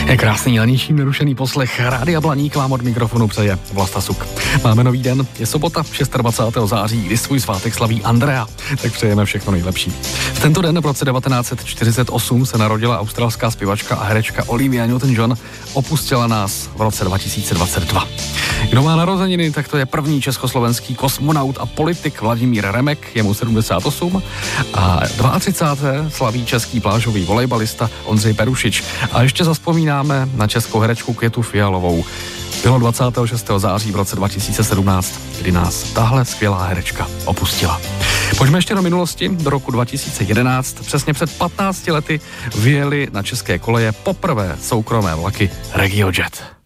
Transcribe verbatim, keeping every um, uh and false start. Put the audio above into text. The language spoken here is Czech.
Je krásný laničím nerušený poslech. Rádia Blaník vám od mikrofonu přeje Vlasta Suk. Máme nový den, je sobota, dvacátého šestého září, kdy svůj svátek slaví Andrea. Tak přejeme všechno nejlepší. V tento den v roce devatenáct set čtyřicet osm se narodila australská zpěvačka a herečka Olivia Newton-John, opustila nás v roce dva tisíce dvacet dva. Kdo má narozeniny, tak to je první československý kosmonaut a politik Vladimír Remek, je mu sedmdesát osm, a třicátého druhého slaví český plážový volejbalista Ondřej Perušič. A ještě zazpomínáme na českou herečku Květu Fialovou. Bylo dvacátého šestého září v roce dva tisíce sedmnáct, kdy nás tahle skvělá herečka opustila. Pojďme ještě do minulosti, do roku dva tisíce jedenáct. Přesně před patnácti lety vyjeli na české koleje poprvé soukromé vlaky RegioJet.